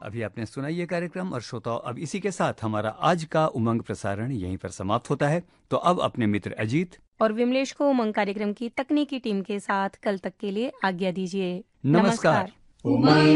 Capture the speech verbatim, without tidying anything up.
अभी आपने सुना ये कार्यक्रम और श्रोताओं, अब इसी के साथ हमारा आज का उमंग प्रसारण यहीं पर समाप्त होता है। तो अब अपने मित्र अजीत और विमलेश को उमंग कार्यक्रम की तकनीकी टीम के साथ कल तक के लिए आज्ञा दीजिए। नमस्कार। नमस्कार।